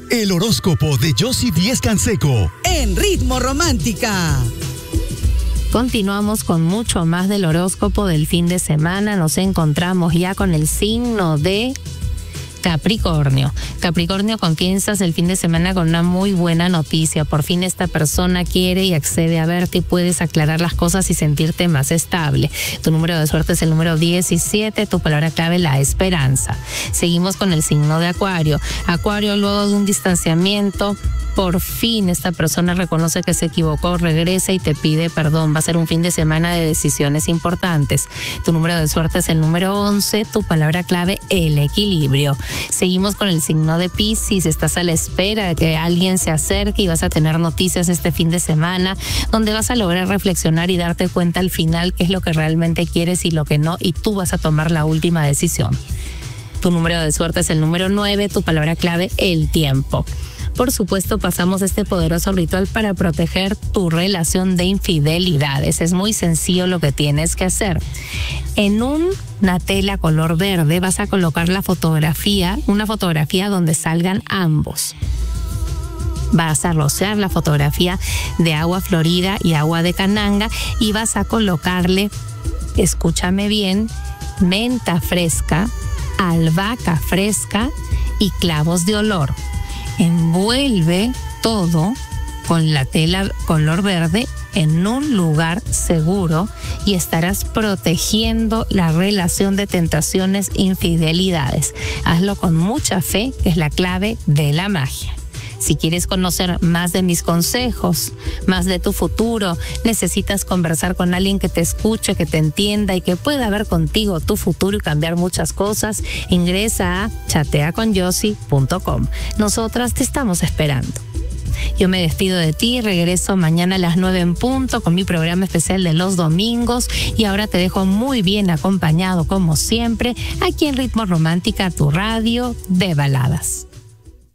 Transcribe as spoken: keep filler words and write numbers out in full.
El horóscopo de Yossi Díez Canseco en Ritmo Romántica. Continuamos con mucho más del horóscopo del fin de semana. Nos encontramos ya con el signo de Capricornio. Capricornio, comienzas el fin de semana con una muy buena noticia. Por fin esta persona quiere y accede a verte y puedes aclarar las cosas y sentirte más estable. Tu número de suerte es el número diecisiete, tu palabra clave la esperanza. Seguimos con el signo de Acuario. Acuario, luego de un distanciamiento, por fin esta persona reconoce que se equivocó, regresa y te pide perdón. Va a ser un fin de semana de decisiones importantes. Tu número de suerte es el número once, tu palabra clave el equilibrio. Seguimos con el signo de Piscis. Estás a la espera de que alguien se acerque y vas a tener noticias este fin de semana donde vas a lograr reflexionar y darte cuenta al final qué es lo que realmente quieres y lo que no, y tú vas a tomar la última decisión. Tu número de suerte es el número nueve, tu palabra clave el tiempo. Por supuesto, pasamos este poderoso ritual para proteger tu relación de infidelidades. Es muy sencillo lo que tienes que hacer. En una tela color verde vas a colocar la fotografía, una fotografía donde salgan ambos. Vas a rociar la fotografía de agua florida y agua de cananga y vas a colocarle, escúchame bien, menta fresca, albahaca fresca y clavos de olor. Envuelve todo con la tela color verde en un lugar seguro y estarás protegiendo la relación de tentaciones e infidelidades. Hazlo con mucha fe, que es la clave de la magia. Si quieres conocer más de mis consejos, más de tu futuro, necesitas conversar con alguien que te escuche, que te entienda y que pueda ver contigo tu futuro y cambiar muchas cosas, ingresa a chatea con yossi punto com. Nosotras te estamos esperando. Yo me despido de ti, regreso mañana a las nueve en punto con mi programa especial de los domingos y ahora te dejo muy bien acompañado como siempre aquí en Ritmo Romántica, tu radio de baladas.